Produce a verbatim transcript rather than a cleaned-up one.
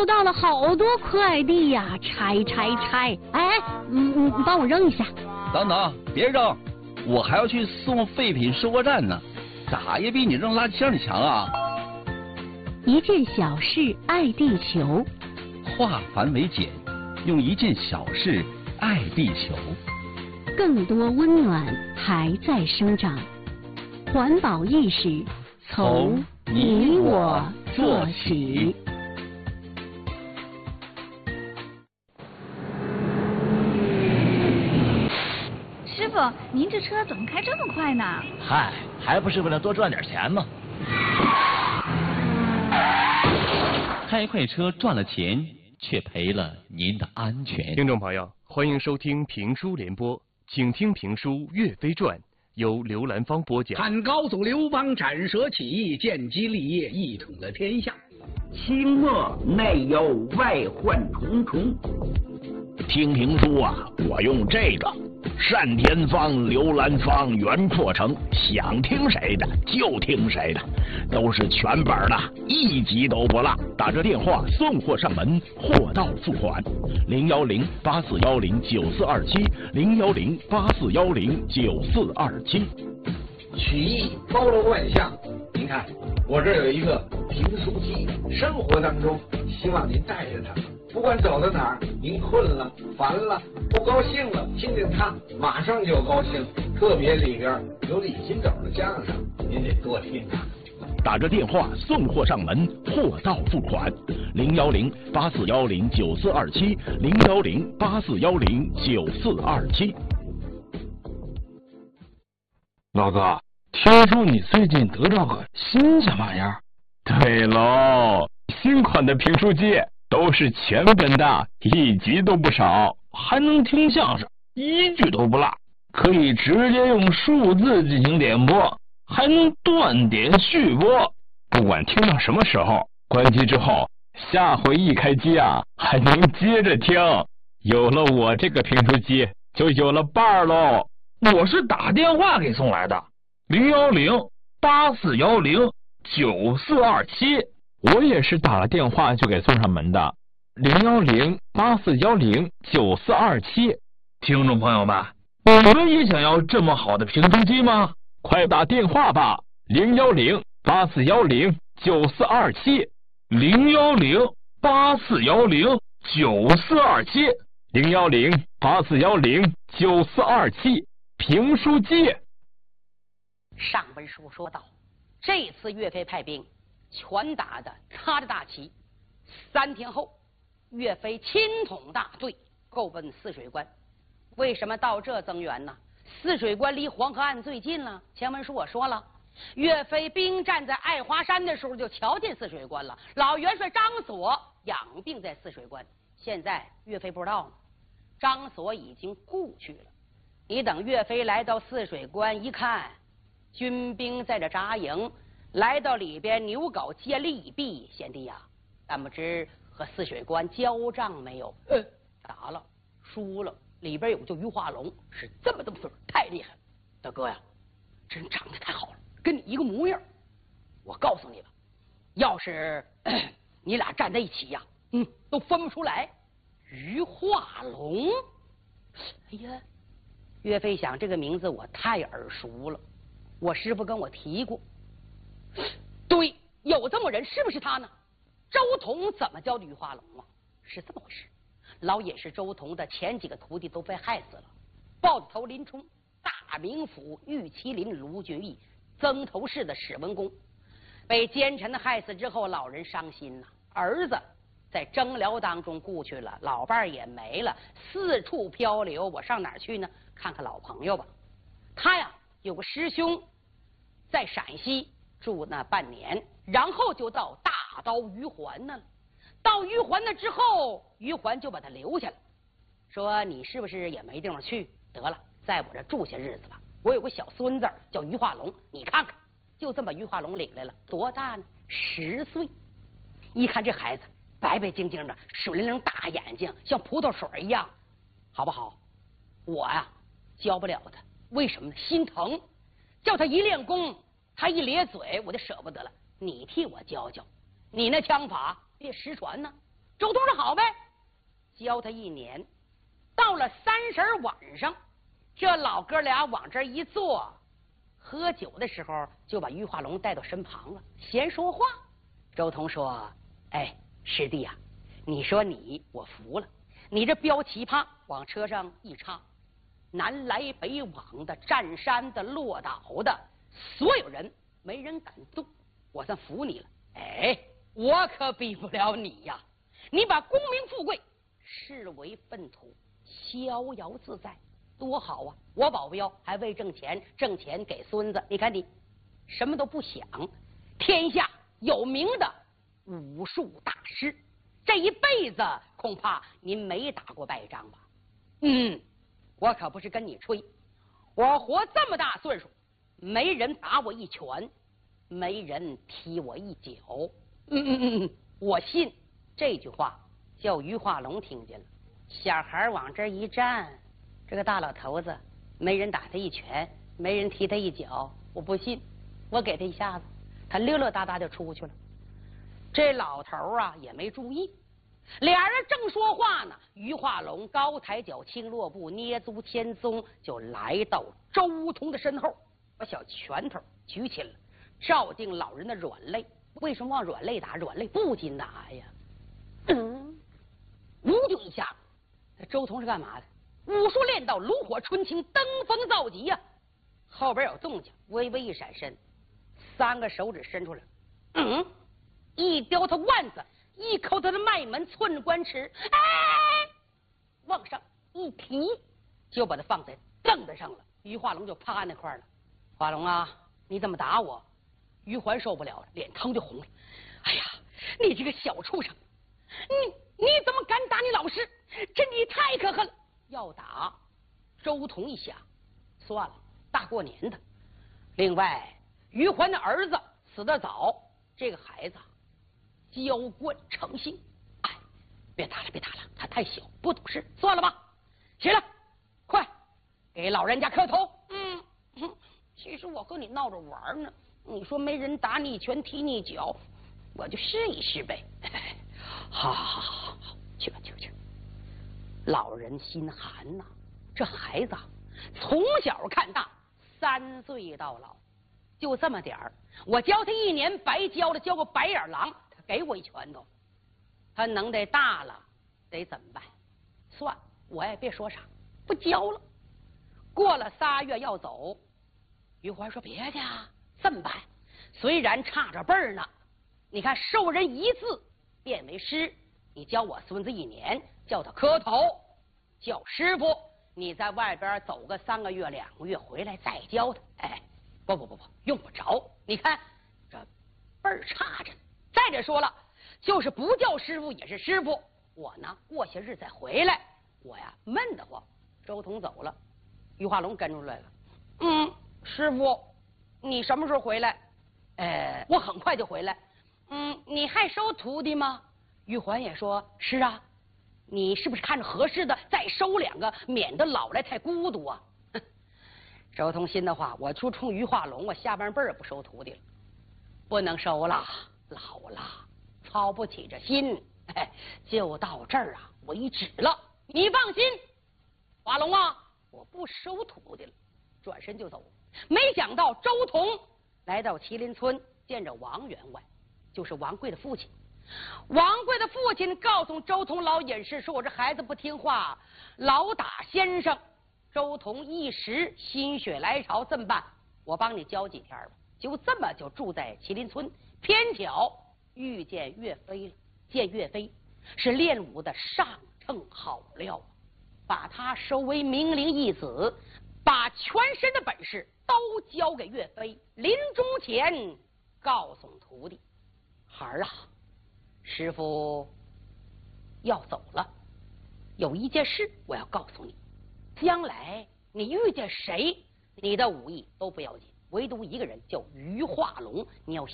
收到了好多快递呀，拆拆拆！哎，嗯嗯，帮我扔一下。 等等，别扔，我还要去送废品收货站呢，咋也比你扔垃圾箱里强啊！ 一件小事爱地球， 化繁为简，用一件小事爱地球。 更多温暖还在生长，环保意识从你我做起。 师傅，您这车怎么开这么快呢？ 嗨，还不是为了多赚点钱吗？ 开快车赚了钱，却赔了您的安全。 听众朋友，欢迎收听评书联播，请听评书《岳飞传》，由刘兰芳播讲。 看高祖刘邦斩蛇起义，建基立业，一统了天下。 清末内忧外患重重。 听评书啊，我用这个单田芳、刘兰芳原破成，想听谁的就听谁的，都是全本的，一集都不落。打这电话送货上门，货到付款。零幺零八四幺零九四二七，零幺零八四幺零九四二七。 曲艺包罗万象，您看我这儿有一个评书机，生活当中希望您带着它。不管走到哪儿，您困了、烦了、不高兴了，听听它，马上就高兴。特别里边有李金斗的相声，您得多听它。 打着电话送货上门，货到付款。零幺零八四幺零九四二七，零幺零八四幺零九四二七。 老哥，听说你最近得到个新什么玩意儿？ 对喽，新款的评书机。都是全本的，一集都不少，还能听相声，一句都不落，可以直接用数字进行点播，还能断点续播。不管听到什么时候，关机之后，下回一开机啊，还能接着听。有了我这个评书机，就有了伴儿喽。 我是打电话给送来的，零幺零八四幺零九四二七。 我也是打了电话就给送上门的，零幺零八四幺零九四二七。 听众朋友们，你们也想要这么好的评书机吗？ 快打电话吧，零幺零八四幺零九四二七， 零幺零八四幺零九四二七， 零幺零八四幺零九四二七，评书机。 上文书说到，这次岳飞派兵全打的插着大旗，三天后，岳飞亲统大队够奔泗水关。为什么到这增援呢？泗水关离黄河岸最近了。前文书我说了，岳飞兵站在爱华山的时候就瞧见泗水关了。老元帅张所养病在泗水关，现在岳飞不知道呢，张所已经故去了。你等岳飞来到泗水关一看，军兵在这扎营。来到里边，牛皋接利弊，贤弟呀，但不知和泗水关交账没有？呃，打了，输了，里边有叫于化龙，是这么这么岁，太厉害了。大哥呀，真长得太好了，跟你一个模样。我告诉你吧，要是你俩站在一起呀，嗯，都分不出来。于化龙，哎呀，岳飞想这个名字我太耳熟了，我师傅跟我提过。对，有这么人，是不是他呢？周同怎么教的于化龙啊？是这么回事，老也是周同的前几个徒弟都被害死了，豹子头林冲、大名府玉麒麟卢俊义、曾头市的史文恭，被奸臣的害死之后，老人伤心呐、啊，儿子在征辽当中故去了，老伴儿也没了，四处漂流，我上哪儿去呢？看看老朋友吧。他呀有个师兄在陕西住那半年，然后就到大刀于环那了。到于环那之后，于环就把他留下了，说你是不是也没地方去？得了，在我这住些日子吧。我有个小孙子叫于化龙，你看看，就这么把于化龙领来了。多大呢？十岁。一看这孩子白白净净的，水灵灵大眼睛，像葡萄水一样，好不好？我呀教不了他，为什么呢？心疼，叫他一练功，他一咧嘴，我就舍不得了。你替我教教，你那枪法别失传呢。 周通说好呗，教他一年。到了三十晚上，这老哥俩往这一坐，喝酒的时候就把于化龙带到身旁了，闲说话。周通说：“哎，师弟呀、啊，你说你我服了，你这标奇葩往车上一插，南来北往的，占山的，落岛的，所有人没人敢动，我算服你了。哎，我可比不了你呀！你把功名富贵视为粪土，逍遥自在，多好啊！我保镖还为挣钱，挣钱给孙子。你看你什么都不想，天下有名的武术大师，这一辈子恐怕您没打过败仗吧？嗯，我可不是跟你吹，我活这么大岁数，没人打我一拳，没人踢我一脚。嗯嗯嗯，我信。这句话叫于化龙听见了，小孩往这一站，这个大老头子没人打他一拳，没人踢他一脚，我不信。我给他一下子，他溜溜达达就出去了。这老头啊也没注意，俩人正说话呢，于化龙高抬脚，轻落步，捏足牵踪，就来到周通的身后，把小拳头举起来，照进老人的软肋。为什么往软肋打？软肋不禁打呀！嗯，呜就一下。周通是干嘛的？武术练到炉火纯青，登峰造极呀、啊！后边有动静，微微一闪身，三个手指伸出来，嗯，一叼他腕子，一抠他的脉门寸关尺，哎，往上一提，就把他放在凳子上了。于化龙就趴那块了。化龙啊，你怎么打我？于环受不了了，脸腾就红了。哎呀，你这个小畜生，你你怎么敢打你老师？这你太可恨了！要打，周通一想，算了，大过年的。另外，于环的儿子死得早，这个孩子娇惯成性，哎，别打了，别打了，他太小，不懂事，算了吧。起来，快给老人家磕头。嗯，其实我和你闹着玩呢，你说没人打你一拳踢你一脚，我就试一试呗。好好好好好，去吧去吧去吧。老人心寒呐、啊，这孩子从小看大，三岁到老，就这么点儿。我教他一年白教了，教个白眼狼，他给我一拳头。他能耐大了，得怎么办？算，我也别说啥，不教了。过了仨月要走，于环说别去啊，这么办？虽然差着辈儿呢，你看授人一字变为师，你教我孙子一年，叫他磕头，叫师傅。你在外边走个三个月两个月，回来再教他。哎，不不不不，用不着。你看这辈儿差着呢。再者说了，就是不叫师傅也是师傅。我呢，过些日再回来，我呀闷得慌。周通走了，于化龙跟出来了。嗯，师傅，你什么时候回来？呃，我很快就回来。嗯，你还收徒弟吗？玉环也说是啊。你是不是看着合适的再收两个，免得老来太孤独啊？周通心的话，我就冲于化龙，我下半辈儿不收徒弟了，不能收了，老了操不起这心。哎，就到这儿啊为止了。你放心，化龙啊，我不收徒弟了。转身就走。没想到周通来到麒麟村，见着王员外，就是王贵的父亲。王贵的父亲告诉周通老隐士说：“我这孩子不听话，老打先生。”周通一时心血来潮，这么办？我帮你教几天吧。就这么就住在麒麟村，偏巧遇见岳飞了。见岳飞是练武的上乘好料，把他收为明灵义子，把全身的本事都交给岳飞。临终前告诉徒弟：“孩儿啊，师傅要走了，有一件事我要告诉你。将来你遇见谁，你的武艺都不要紧，唯独一个人叫于化龙，你要